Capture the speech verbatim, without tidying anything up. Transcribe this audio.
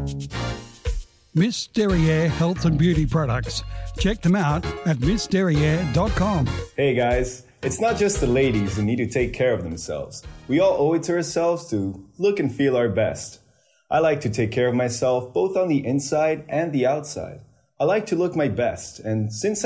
Miss Derriere Health and Beauty Products. Check them out at miss derriere dot com. Hey guys, it's not just the ladies who need to take care of themselves. We all owe it to ourselves to look and feel our best. I like to take care of myself both on the inside and the outside. I like to look my best, and since